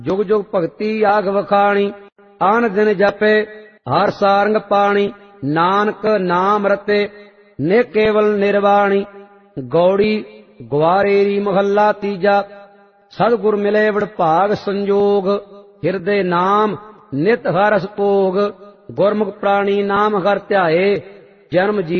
जुग जुग भगति आग वखाणी। आन दिन जपे हर सारंग पाणी। नानक नाम रते ने केवल निर्वाणी। गौड़ी ग्वारेरी महला तीजा। सतगुर मिले वडभाग संजोग। हिरदे नाम नित हरस भोग। गुरमुख प्राणी नाम हर ध्याए। जन्म